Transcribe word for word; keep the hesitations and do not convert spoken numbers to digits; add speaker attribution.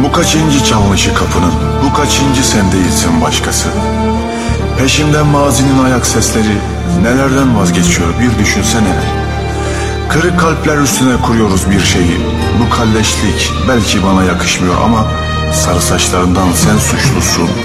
Speaker 1: Bu kaçıncı çalmışı kapının, bu kaçıncı sen değilsin başkası. Peşimden mazinin ayak sesleri, nelerden vazgeçiyor bir düşünsene. Kırık kalpler üstüne kuruyoruz bir şeyi. Bu kalleşlik belki bana yakışmıyor ama sarı saçlarından sen suçlusun.